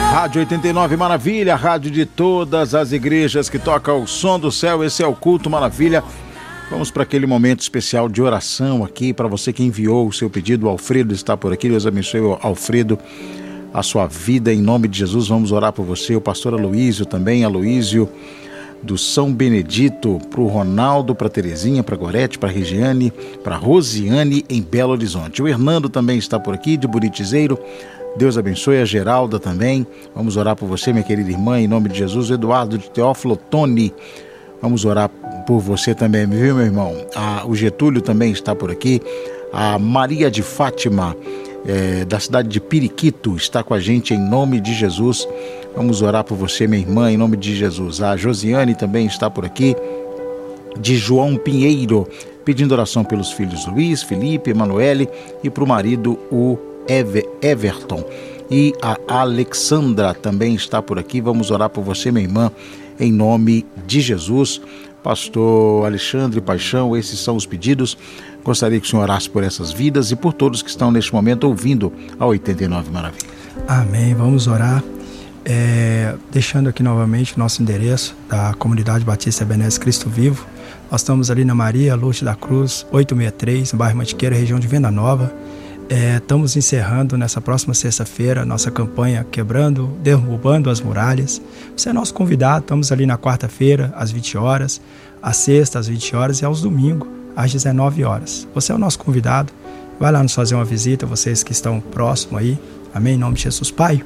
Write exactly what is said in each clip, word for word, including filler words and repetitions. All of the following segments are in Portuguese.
Rádio oitenta e nove Maravilha, rádio de todas as igrejas que toca o som do céu. Esse é o Culto Maravilha. Vamos para aquele momento especial de oração aqui, para você que enviou o seu pedido. O Alfredo está por aqui. Deus abençoe o Alfredo, a sua vida, em nome de Jesus. Vamos orar por você. O pastor Aloísio também, Aloísio do São Benedito, para o Ronaldo, para Terezinha, para Gorete, para Regiane, para Rosiane em Belo Horizonte. O Hernando também está por aqui, de Buritizeiro. Deus abençoe. A Geralda também. Vamos orar por você, minha querida irmã, em nome de Jesus. O Eduardo de Teófilo Tony. Vamos orar por você também, viu, meu irmão? Ah, o Getúlio também está por aqui. A Maria de Fátima, é, da cidade de Periquito, está com a gente em nome de Jesus. Vamos orar por você, minha irmã, em nome de Jesus. A Josiane também está por aqui, de João Pinheiro, pedindo oração pelos filhos Luiz, Felipe, Emanuele e para o marido, o Ever, Everton. E a Alexandra também está por aqui. Vamos orar por você, minha irmã, em nome de Jesus. Pastor Alexandre Paixão, esses são os pedidos. Gostaria que o senhor orasse por essas vidas e por todos que estão neste momento ouvindo a oitenta e nove Maravilha. Amém, vamos orar. É, deixando aqui novamente o nosso endereço da Comunidade Batista Ebenezer Cristo Vivo. Nós estamos ali na Maria Lourdes da Cruz, oitocentos e sessenta e três, no bairro Mantiqueira, região de Venda Nova. É, estamos encerrando nessa próxima sexta-feira nossa campanha Quebrando, Derrubando as Muralhas. Você é nosso convidado. Estamos ali na quarta-feira às vinte horas, à sexta às vinte horas e aos domingos às dezenove horas. Você é o nosso convidado. Vai lá nos fazer uma visita, vocês que estão próximos aí. Amém? Em nome de Jesus. Pai,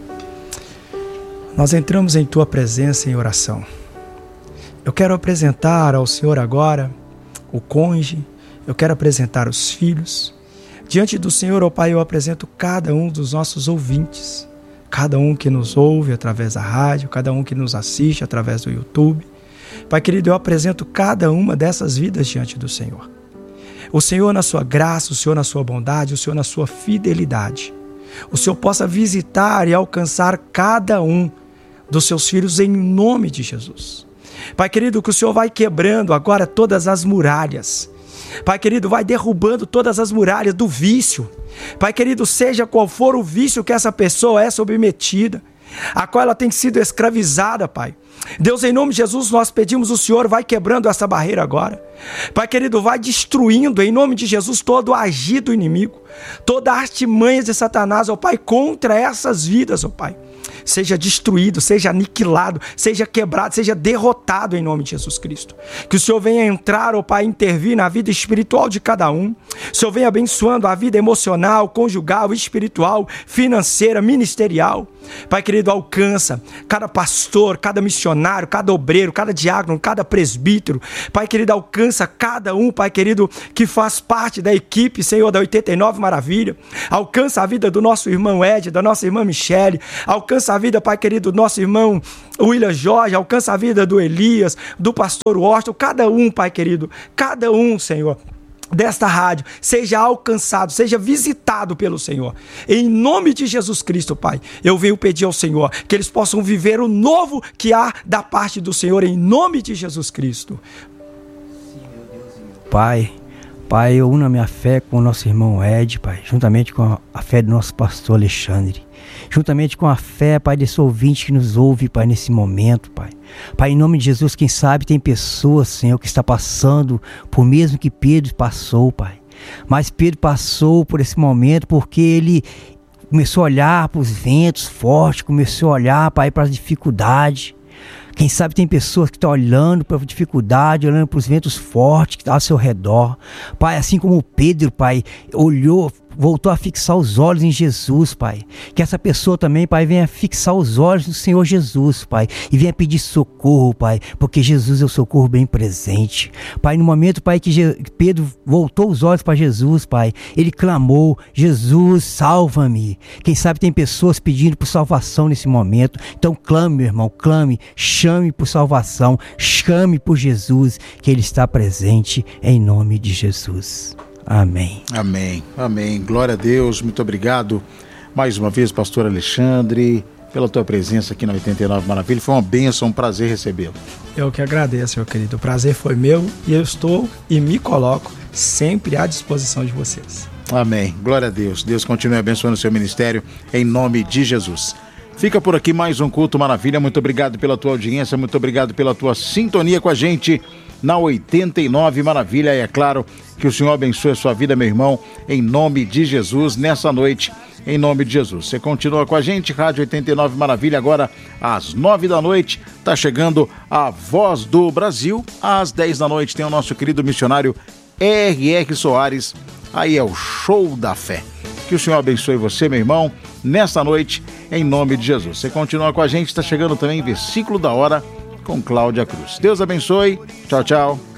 nós entramos em Tua presença em oração. Eu quero apresentar ao Senhor agora o cônjuge, eu quero apresentar os filhos. Diante do Senhor, ó Pai, eu apresento cada um dos nossos ouvintes, cada um que nos ouve através da rádio, cada um que nos assiste através do YouTube. Pai querido, eu apresento cada uma dessas vidas diante do Senhor. O Senhor na sua graça, o Senhor na sua bondade, o Senhor na sua fidelidade. O Senhor possa visitar e alcançar cada um dos seus filhos em nome de Jesus. Pai querido, que o Senhor vai quebrando agora todas as muralhas. Pai querido, vai derrubando todas as muralhas do vício. Pai querido, seja qual for o vício que essa pessoa é submetida, a qual ela tem sido escravizada, Pai. Deus, em nome de Jesus, nós pedimos o Senhor, vai quebrando essa barreira agora. Pai querido, vai destruindo, em nome de Jesus, todo o agir do inimigo, toda a artimanha de Satanás, ó Pai, contra essas vidas, ó Pai. Seja destruído, seja aniquilado, seja quebrado, seja derrotado em nome de Jesus Cristo. Que o Senhor venha entrar, ó Pai, intervir na vida espiritual de cada um. O Senhor venha abençoando a vida emocional, conjugal, espiritual, financeira, ministerial. Pai querido, alcança cada pastor, cada missionário, cada obreiro, cada diácono, cada presbítero. Pai querido, alcança cada um, Pai querido, que faz parte da equipe, Senhor, da oitenta e nove Maravilha. Alcança a vida do nosso irmão Ed, da nossa irmã Michele. Alcança a vida, Pai querido, do nosso irmão William Jorge. Alcança a vida do Elias, do pastor Washington. Cada um, Pai querido, cada um, Senhor, desta rádio, seja alcançado, seja visitado pelo Senhor. Em nome de Jesus Cristo, Pai, eu venho pedir ao Senhor que eles possam viver o novo que há da parte do Senhor, em nome de Jesus Cristo. Pai, Pai, eu uno a minha fé com o nosso irmão Ed, Pai, juntamente com a fé do nosso pastor Alexandre, juntamente com a fé, Pai, desse ouvinte que nos ouve, Pai, nesse momento, Pai. Pai, em nome de Jesus, quem sabe tem pessoas, Senhor, que está passando por mesmo que Pedro passou, Pai. Mas Pedro passou por esse momento porque ele começou a olhar para os ventos fortes, começou a olhar, Pai, para as dificuldades. Quem sabe tem pessoas que estão olhando para a dificuldade, olhando para os ventos fortes que estão ao seu redor. Pai, assim como Pedro, Pai, olhou, voltou a fixar os olhos em Jesus, Pai. Que essa pessoa também, Pai, venha fixar os olhos no Senhor Jesus, Pai. E venha pedir socorro, Pai, porque Jesus é o socorro bem presente. Pai, no momento, Pai, que Pedro voltou os olhos para Jesus, Pai, ele clamou, Jesus, salva-me. Quem sabe tem pessoas pedindo por salvação nesse momento. Então clame, meu irmão, clame, chame por salvação, chame por Jesus, que Ele está presente em nome de Jesus. Amém. Amém, amém. Glória a Deus, muito obrigado mais uma vez, pastor Alexandre, pela tua presença aqui na oitenta e nove Maravilha. Foi uma bênção, um prazer recebê-lo. Eu que agradeço, meu querido. O prazer foi meu e eu estou e me coloco sempre à disposição de vocês. Amém. Glória a Deus. Deus continue abençoando o seu ministério em nome de Jesus. Fica por aqui mais um Culto Maravilha. Muito obrigado pela tua audiência, muito obrigado pela tua sintonia com a gente na oitenta e nove Maravilha. E é claro que o Senhor abençoe a sua vida, meu irmão, em nome de Jesus, nessa noite, em nome de Jesus. Você continua com a gente, Rádio oitenta e nove Maravilha, agora às nove da noite, tá chegando a Voz do Brasil. Às dez da noite tem o nosso querido missionário R R Soares, aí é o Show da Fé. Que o Senhor abençoe você, meu irmão, nesta noite, em nome de Jesus. Você continua com a gente, está chegando também Versículo da Hora com Cláudia Cruz. Deus abençoe, tchau, tchau.